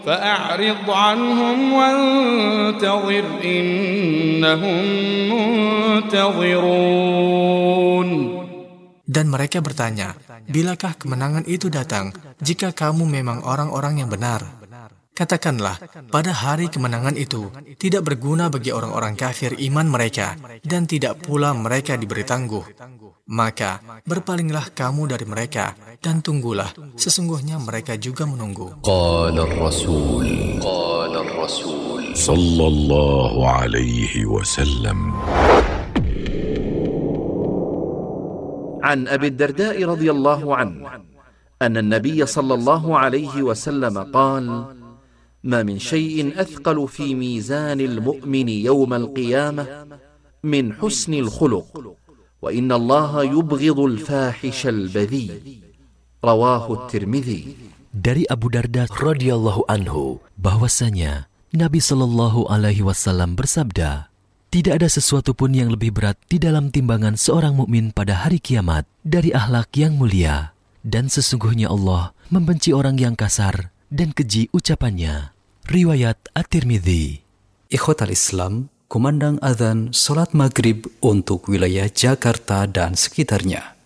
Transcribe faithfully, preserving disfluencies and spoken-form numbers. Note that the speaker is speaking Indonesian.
فأعرض عنهم وانتظر إنهم منتظرون. Dan mereka bertanya, bilakah kemenangan itu datang jika kamu memang orang-orang yang benar? Katakanlah, pada hari kemenangan itu tidak berguna bagi orang-orang kafir iman mereka dan tidak pula mereka diberi tangguh. Maka berpalinglah kamu dari mereka dan tunggulah, sesungguhnya mereka juga menunggu. Qala ar-rasul Qala ar-rasul sallallahu alaihi wasallam. عن أبي الدرداء رضي الله عنه أن النبي صلى الله عليه وسلم قال: ما من شيء أثقل في ميزان المؤمن يوم القيامة من حسن الخلق وإن الله يبغض الفاحش البذيء. رواه الترمذي. Dari Abu Darda radhiyallahu anhu bahwasanya Nabi sallallahu alaihi wasallam bersabda, tidak ada sesuatu pun yang lebih berat di dalam timbangan seorang mukmin pada hari kiamat dari akhlak yang mulia, dan sesungguhnya Allah membenci orang yang kasar dan keji ucapannya. Riwayat At-Tirmidzi. Ikhwatal Islam, kumandang azan salat maghrib untuk wilayah Jakarta dan sekitarnya.